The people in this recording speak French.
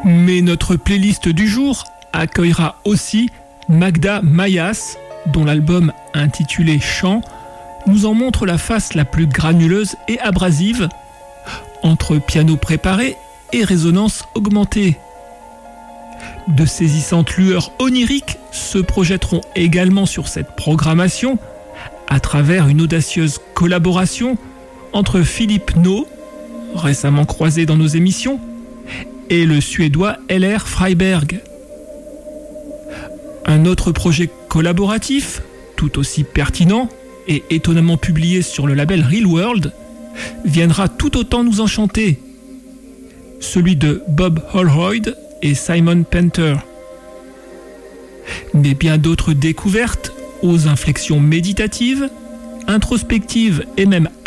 Mais notre playlist du jour accueillera aussi Magda Mayas, dont l'album intitulé Chant nous en montre la face la plus granuleuse et abrasive, entre piano préparé et résonance augmentée. De saisissantes lueurs oniriques se projetteront également sur cette programmation à travers une audacieuse collaboration entre Philippe No, récemment croisé dans nos émissions, et le Suédois LR Freiberg. Un autre projet collaboratif, tout aussi pertinent et étonnamment publié sur le label Real World, viendra tout autant nous enchanter. Celui de Bob Holroyd et Simon Penter. Mais bien d'autres découvertes, aux inflexions méditatives, introspectives et même